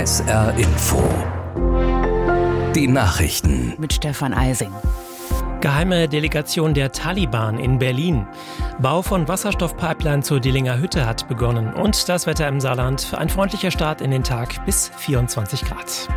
SR Info. Die Nachrichten mit Stefan Eising. Geheime Delegation der Taliban in Berlin. Bau von Wasserstoffpipeline zur Dillinger Hütte hat begonnen. Und das Wetter im Saarland. Ein freundlicher Start in den Tag bis 24 Grad.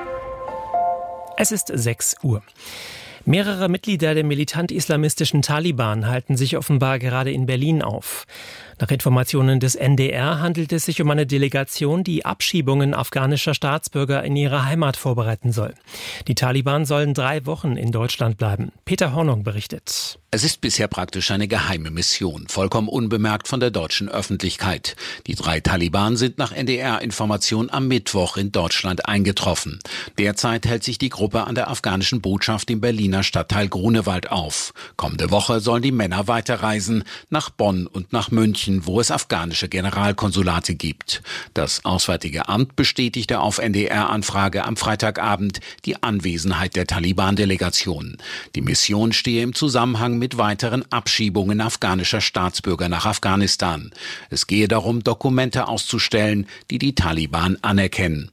Es ist 6 Uhr. Mehrere Mitglieder der militant-islamistischen Taliban halten sich offenbar gerade in Berlin auf. Nach Informationen des NDR handelt es sich um eine Delegation, die Abschiebungen afghanischer Staatsbürger in ihre Heimat vorbereiten soll. Die Taliban sollen 3 Wochen in Deutschland bleiben. Peter Hornung berichtet. Es ist bisher praktisch eine geheime Mission, vollkommen unbemerkt von der deutschen Öffentlichkeit. Die 3 Taliban sind nach NDR-Information am Mittwoch in Deutschland eingetroffen. Derzeit hält sich die Gruppe an der afghanischen Botschaft im Berliner Stadtteil Grunewald auf. Kommende Woche sollen die Männer weiterreisen nach Bonn und nach München, wo es afghanische Generalkonsulate gibt. Das Auswärtige Amt bestätigte auf NDR-Anfrage am Freitagabend die Anwesenheit der Taliban-Delegation. Die Mission stehe im Zusammenhang mit weiteren Abschiebungen afghanischer Staatsbürger nach Afghanistan. Es gehe darum, Dokumente auszustellen, die die Taliban anerkennen.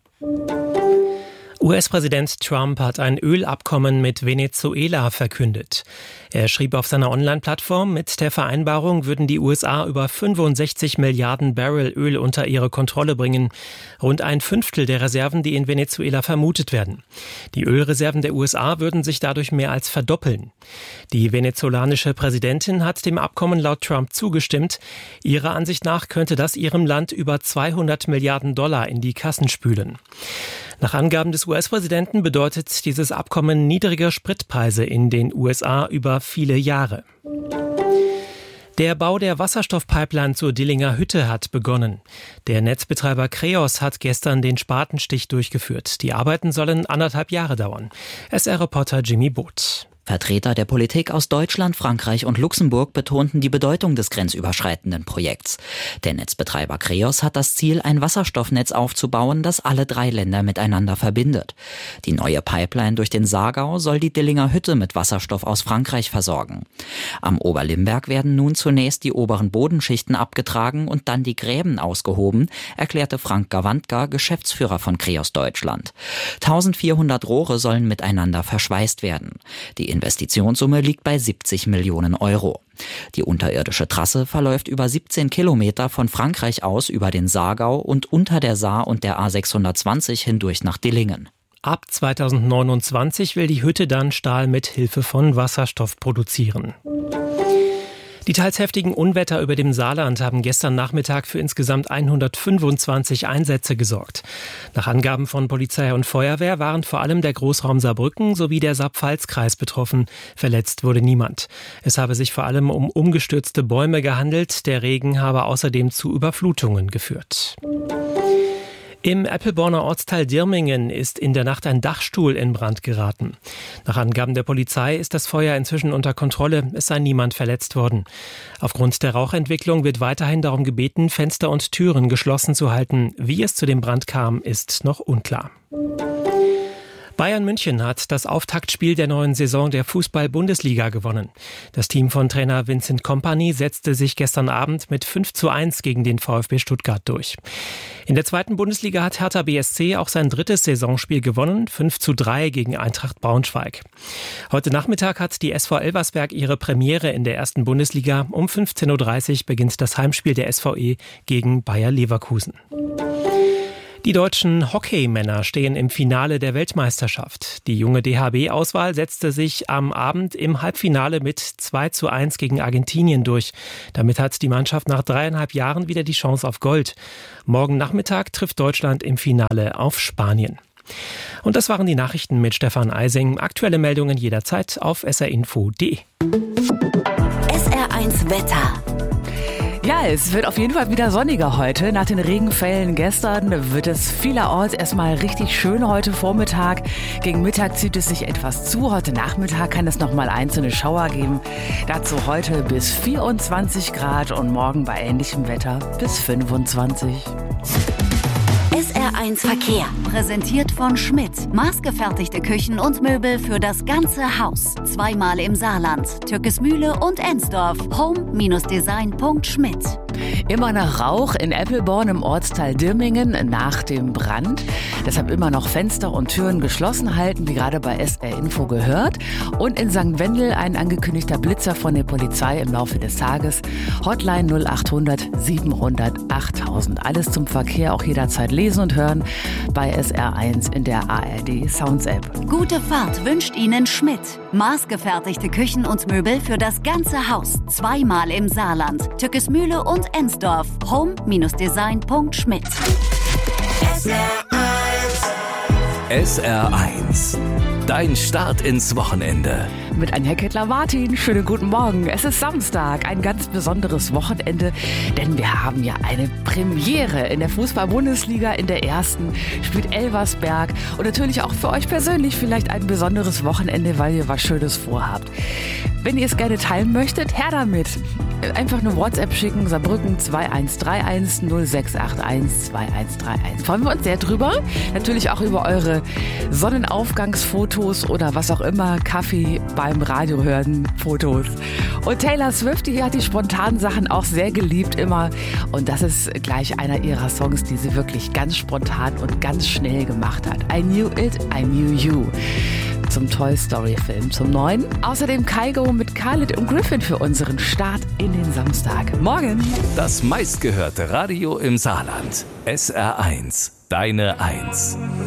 US-Präsident Trump hat ein Ölabkommen mit Venezuela verkündet. Er schrieb auf seiner Online-Plattform, mit der Vereinbarung würden die USA über 65 Milliarden Barrel Öl unter ihre Kontrolle bringen. Rund 1/5 der Reserven, die in Venezuela vermutet werden. Die Ölreserven der USA würden sich dadurch mehr als verdoppeln. Die venezolanische Präsidentin hat dem Abkommen laut Trump zugestimmt. Ihrer Ansicht nach könnte das ihrem Land über 200 Milliarden Dollar in die Kassen spülen. Nach Angaben des US-Präsidenten bedeutet dieses Abkommen niedrige Spritpreise in den USA über viele Jahre. Der Bau der Wasserstoffpipeline zur Dillinger Hütte hat begonnen. Der Netzbetreiber Kreos hat gestern den Spatenstich durchgeführt. Die Arbeiten sollen 1,5 Jahre dauern. SR-Reporter Jimmy Both. Vertreter der Politik aus Deutschland, Frankreich und Luxemburg betonten die Bedeutung des grenzüberschreitenden Projekts. Der Netzbetreiber Kreos hat das Ziel, ein Wasserstoffnetz aufzubauen, das alle 3 Länder miteinander verbindet. Die neue Pipeline durch den Saargau soll die Dillinger Hütte mit Wasserstoff aus Frankreich versorgen. Am Oberlimberg werden nun zunächst die oberen Bodenschichten abgetragen und dann die Gräben ausgehoben, erklärte Frank Gawandka, Geschäftsführer von Kreos Deutschland. 1400 Rohre sollen miteinander verschweißt werden. Die Investitionssumme liegt bei 70 Millionen Euro. Die unterirdische Trasse verläuft über 17 Kilometer von Frankreich aus über den Saargau und unter der Saar und der A620 hindurch nach Dillingen. Ab 2029 will die Hütte dann Stahl mit Hilfe von Wasserstoff produzieren. Die teils heftigen Unwetter über dem Saarland haben gestern Nachmittag für insgesamt 125 Einsätze gesorgt. Nach Angaben von Polizei und Feuerwehr waren vor allem der Großraum Saarbrücken sowie der Saar-Pfalz-Kreis betroffen. Verletzt wurde niemand. Es habe sich vor allem um umgestürzte Bäume gehandelt. Der Regen habe außerdem zu Überflutungen geführt. Im Eppelborner Ortsteil Dirmingen ist in der Nacht ein Dachstuhl in Brand geraten. Nach Angaben der Polizei ist das Feuer inzwischen unter Kontrolle. Es sei niemand verletzt worden. Aufgrund der Rauchentwicklung wird weiterhin darum gebeten, Fenster und Türen geschlossen zu halten. Wie es zu dem Brand kam, ist noch unklar. Bayern München hat das Auftaktspiel der neuen Saison der Fußball-Bundesliga gewonnen. Das Team von Trainer Vincent Kompany setzte sich gestern Abend mit 5:1 gegen den VfB Stuttgart durch. In der 2. Bundesliga hat Hertha BSC auch sein 3. Saisonspiel gewonnen, 5:3 gegen Eintracht Braunschweig. Heute Nachmittag hat die SV Elversberg ihre Premiere in der 1. Bundesliga. Um 15:30 Uhr beginnt das Heimspiel der SVE gegen Bayer Leverkusen. Die deutschen Hockeymänner stehen im Finale der Weltmeisterschaft. Die junge DHB-Auswahl setzte sich am Abend im Halbfinale mit 2:1 gegen Argentinien durch. Damit hat die Mannschaft nach 3,5 Jahren wieder die Chance auf Gold. Morgen Nachmittag trifft Deutschland im Finale auf Spanien. Und das waren die Nachrichten mit Stefan Eising. Aktuelle Meldungen jederzeit auf srinfo.de. SR1 Wetter. Ja, es wird auf jeden Fall wieder sonniger heute. Nach den Regenfällen gestern wird es vielerorts erstmal richtig schön heute Vormittag. Gegen Mittag zieht es sich etwas zu. Heute Nachmittag kann es nochmal einzelne Schauer geben. Dazu heute bis 24 Grad und morgen bei ähnlichem Wetter bis 25. SR1 Verkehr. Präsentiert von Schmidt. Maßgefertigte Küchen und Möbel für das ganze Haus. Zweimal im Saarland. Türkismühle und Ensdorf. Home-Design.schmidt. Immer noch Rauch in Eppelborn im Ortsteil Dirmingen nach dem Brand. Deshalb immer noch Fenster und Türen geschlossen halten, wie gerade bei SR Info gehört. Und in St. Wendel ein angekündigter Blitzer von der Polizei im Laufe des Tages. Hotline 0800 700 8000. Alles zum Verkehr auch jederzeit lesen und hören bei SR1 in der ARD Sounds App. Gute Fahrt wünscht Ihnen Schmidt. Maßgefertigte Küchen und Möbel für das ganze Haus. Zweimal im Saarland. Tückesmühle und Ensdorf. home-design.schmidt. SR1. Dein Start ins Wochenende. Mit Anja Kettler-Martin. Schönen guten Morgen. Es ist Samstag, ein ganz besonderes Wochenende, denn wir haben ja eine Premiere in der Fußball-Bundesliga. In der ersten spielt Elversberg und natürlich auch für euch persönlich vielleicht ein besonderes Wochenende, weil ihr was Schönes vorhabt. Wenn ihr es gerne teilen möchtet, her damit. Einfach eine WhatsApp schicken, Saarbrücken 2131 0681 2131. Freuen wir uns sehr drüber. Natürlich auch über eure Sonnenaufgangsfotos oder was auch immer, Kaffee beim Radio hören, Fotos. Und Taylor Swift, die hat die spontanen Sachen auch sehr geliebt immer. Und das ist gleich einer ihrer Songs, die sie wirklich ganz spontan und ganz schnell gemacht hat. I Knew It, I Knew You. Zum Toy Story Film, zum neuen. Außerdem Kygo mit Khalid und Griffin für unseren Start in den Samstag. Morgen. Das meistgehörte Radio im Saarland. SR1. Deine 1.